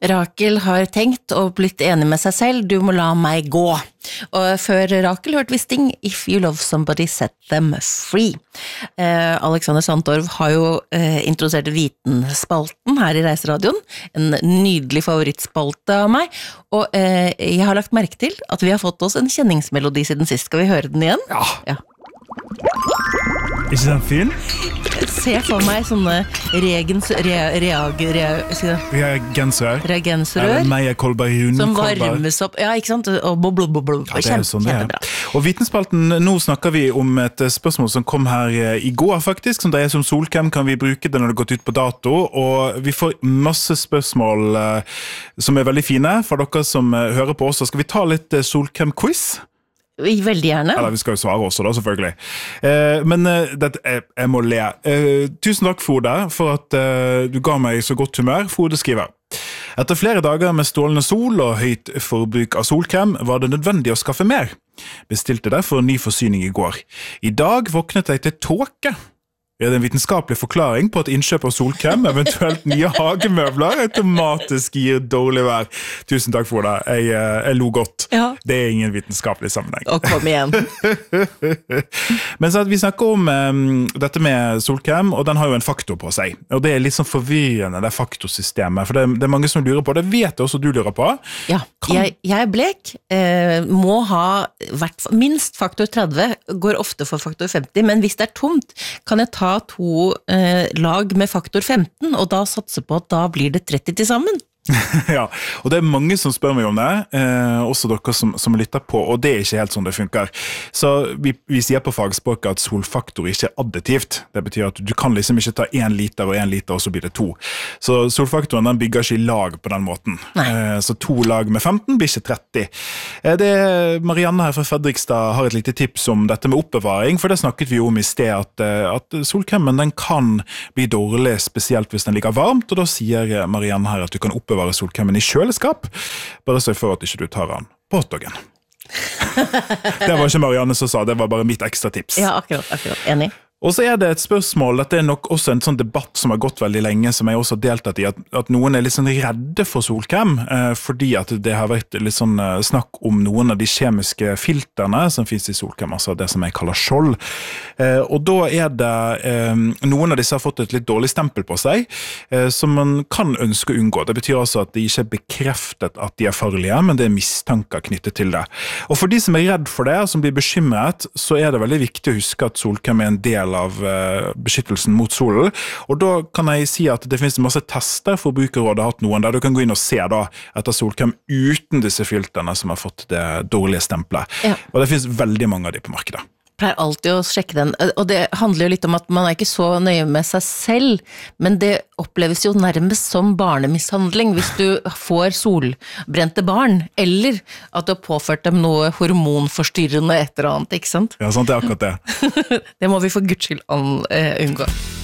Rakel har tenkt og blitt enig med seg selv, du må la meg gå. Og før Rakel hørte vi Sting, If You Love Somebody, Set Them Free. Alexander Sandtorv har jo introdusert Vitenspalten her i Reiseradioen, en nydelig favorittspalte av meg, og jeg har lagt merke til at vi har fått oss en kjenningsmelodi siden sist. Skal vi høre den igjen? Ja. Ikke den fin? Se for meg sånne reagensrør Meyer Kolberg, Rune som Kolberg varmes opp, ja, ikke sant? Og bobloboblob, ja, det sånn kjempebra. Og Vitenspalten, nå snakker vi om et spørsmål som kom her i går faktisk, som dreier seg om solkrem. Kan vi bruke det når det har gått ut på dato? Og vi får masse spørsmål som veldig fine for dere som hører på oss. Så skal vi ta litt solkrem-quiz? Veldig gjerne. Eller vi skal jo svare også da, selvfølgelig. Men jeg må le. Tusen takk, Frode, for at du ga meg så godt humør. Frode skriver: Etter flere dager med strålende sol og høyt forbruk av solkrem var det nødvendig å skaffe mer. Bestilte derfor en ny forsyning i går. I dag våknet jeg til tåke. Er det en vitenskapelig forklaring på at innkjøp av solkrem, eventuelt nye hagemøbler, automatisk gir dårlig vær? Tusen takk for det. Jeg lo godt. Ja. Det er ingen vitenskapelig sammenheng. Og kom igjen. Men så at vi snakker om dette med solkrem, og den har jo en faktor på seg. Og det er litt sånn forvirrende, det faktorsystemet. For det er mange som lurer på det. Vet jeg også du lurer på. Ja, jeg er blek. Må ha minst faktor 30, går ofte for faktor 50, men hvis det er tomt, kan jeg ta 2 lag med faktor 15, og da satse på at da blir det 30 til sammen. Ja, og det er mange som spør meg om det, også dere som lytter på, og det er ikke helt sånn det funker. Så vi sier på fagspråket at solfaktor ikke er additivt. Det betyr at du kan liksom ikke ta 1 liter og 1 liter, og så blir det 2. Så solfaktoren den bygger ikke i lag på den måten. Så 2 lag med 15 blir ikke 30. Marianne her fra Fredrikstad har et lite tips om dette med oppbevaring, for det snakket vi jo om i sted, at solkremen den kan bli dårlig, spesielt hvis den ligger varmt, og da sier Marianne her at du kan oppbevare solkremen i kjøleskap, bare sørg for at ikke du tar den på hotdogen. Det var ikke Marianne som sa, det var bare mitt ekstra tips. Ja, akkurat, enig. Og så er det et spørsmål, dette er nok også en sånn debatt som har gått veldig lenge, som jeg også har deltatt i, at noen er litt sånn redde for solkrem, fordi at det har vært litt sånn snakk om noen av de kjemiske filterne som finnes i solkrem, altså det som jeg kaller skjold. Og da er det noen av disse har fått et litt dårlig stempel på seg, som man kan ønske å unngå. Det betyr altså at de ikke er bekreftet at de er farlige, men det er mistanker knyttet til det. Og for de som er redd for det, som blir bekymret, så er det veldig viktig å huske at solkrem er en del av beskyttelsen mot solen. Og da kan jeg si at det finnes masse tester Forbrukerrådet har hatt noen der du kan gå inn og se da etter solkrem uten disse filterne som har fått det dårlige stempelet. Ja. Og det finnes veldig mange av de på markedet. Pleier alltid å sjekke den, og det handler jo litt om at man er ikke så nøye med seg selv, men det oppleves jo nærmest som barnemishandling hvis du får solbrente barn, eller at du har påført dem noe hormonforstyrrende et eller annet, ikke sant? Ja, sant, det er akkurat det. Det må vi for Guds skyld unngå.